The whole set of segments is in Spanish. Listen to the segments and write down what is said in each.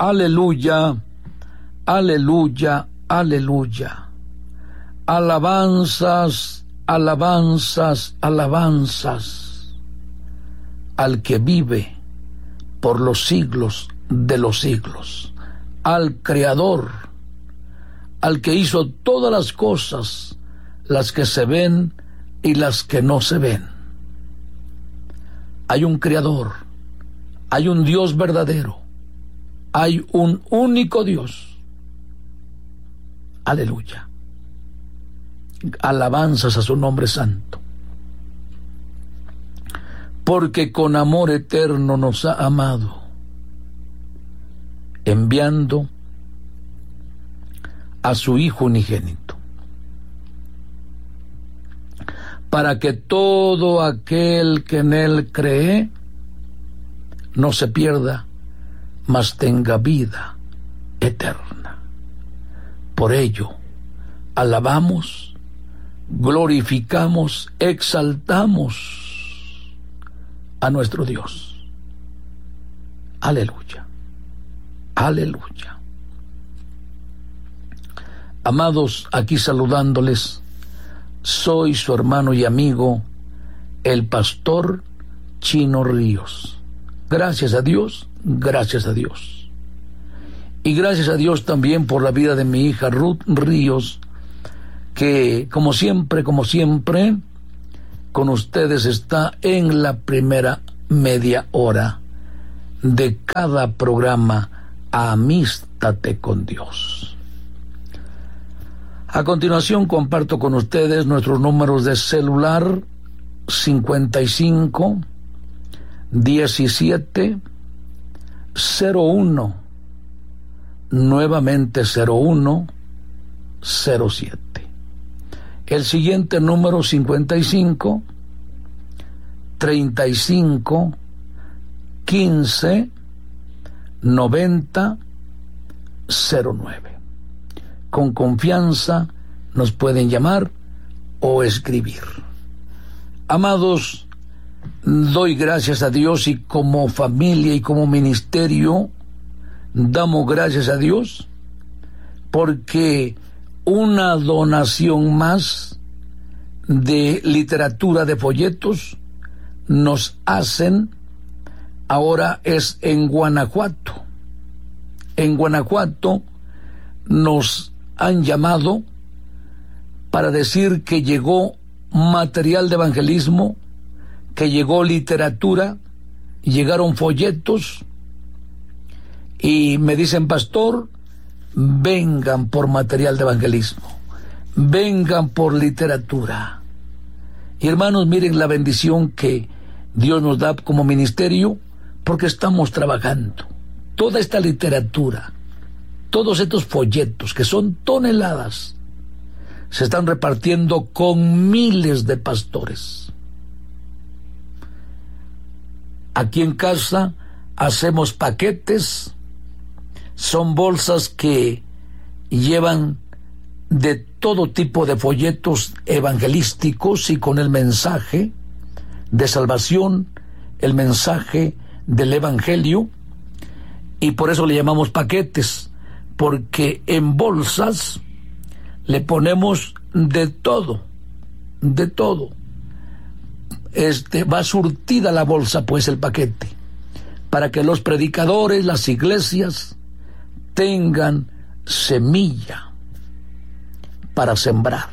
Aleluya, aleluya, aleluya. Alabanzas, alabanzas, alabanzas al que vive por los siglos de los siglos, al Creador, al que hizo todas las cosas, las que se ven y las que no se ven. Hay un Creador, hay un Dios verdadero, hay un único Dios. Aleluya. Alabanzas a su nombre santo. Porque con amor eterno nos ha amado, enviando a su Hijo unigénito, para que todo aquel que en él cree no se pierda, mas tenga vida eterna. Por ello, alabamos, glorificamos, exaltamos a nuestro Dios. Aleluya, aleluya. Amados, aquí saludándoles, soy su hermano y amigo, el pastor Chino Ríos. Gracias a Dios, gracias a Dios. Y gracias a Dios también por la vida de mi hija Ruth Ríos, que como siempre, con ustedes está en la primera media hora de cada programa Amístate con Dios. A continuación comparto con ustedes nuestros números de celular: 55 17 01, nuevamente 01 07. El siguiente número: 55 35 15 90 09. Con confianza nos pueden llamar o escribir. Amados, doy gracias a Dios, y como familia y como ministerio damos gracias a Dios porque una donación más de literatura de folletos nos hacen. Ahora es en Guanajuato. En Guanajuato nos han llamado para decir que llegó material de evangelismo, que llegó literatura, llegaron folletos, y me dicen: pastor, vengan por material de evangelismo, vengan por literatura. Y hermanos, miren la bendición que Dios nos da como ministerio, porque estamos trabajando. Toda esta literatura, todos estos folletos, que son toneladas, se están repartiendo con miles de pastores. Aquí en casa hacemos paquetes, son bolsas que llevan de todo tipo de folletos evangelísticos y con el mensaje de salvación, el mensaje del evangelio, y por eso le llamamos paquetes, porque en bolsas le ponemos de todo, de todo. Va surtida la bolsa, pues, el paquete, para que los predicadores, las iglesias, tengan semilla para sembrar,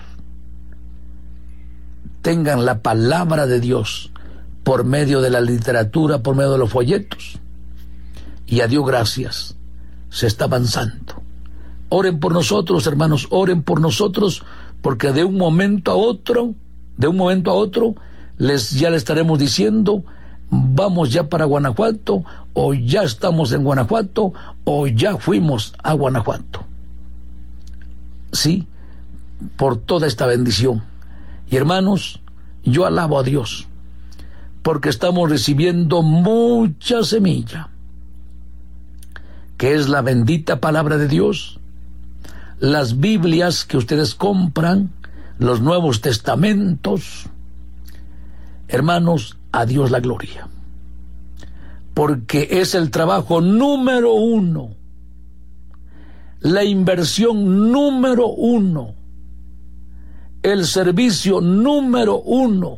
tengan la palabra de Dios por medio de la literatura, por medio de los folletos. Y a Dios gracias, se está avanzando. Oren por nosotros, hermanos, oren por nosotros, porque de un momento a otro, ya le estaremos diciendo: vamos ya para Guanajuato, o ya estamos en Guanajuato, o ya fuimos a Guanajuato. Sí, por toda esta bendición. Y hermanos, yo alabo a Dios, porque estamos recibiendo mucha semilla, que es la bendita palabra de Dios, las Biblias que ustedes compran, los Nuevos Testamentos. Hermanos, a Dios la gloria, porque es el trabajo número uno la inversión número 1, el servicio número 1.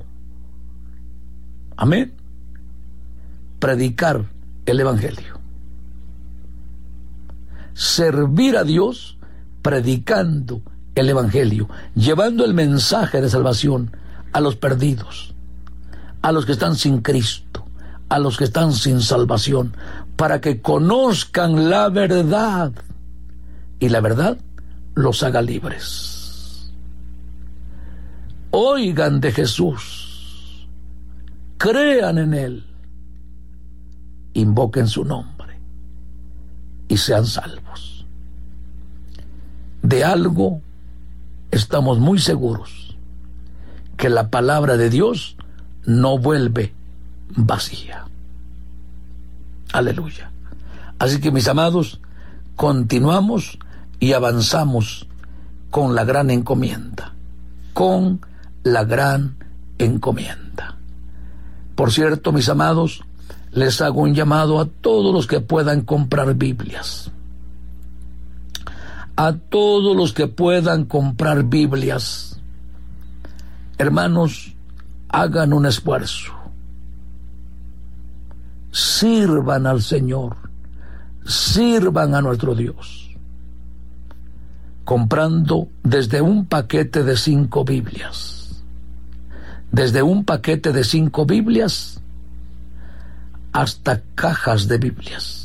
Amén. Predicar el Evangelio. Servir a Dios predicando el Evangelio, llevando el mensaje de salvación a los perdidos, a los que están sin Cristo, a los que están sin salvación, para que conozcan la verdad y la verdad los haga libres. Oigan de Jesús, crean en Él, invoquen su nombre y sean salvos. De algo estamos muy seguros, que la palabra de Dios no vuelve vacía. Aleluya. Así que, mis amados, continuamos y avanzamos con la gran encomienda, con la gran encomienda. Por cierto, mis amados, les hago un llamado a todos los que puedan comprar Biblias. A todos los que puedan comprar Biblias. Hermanos, hagan un esfuerzo. Sirvan al Señor. Sirvan a nuestro Dios. Comprando desde un paquete de 5 Biblias. Desde un paquete de 5 Biblias hasta cajas de Biblias.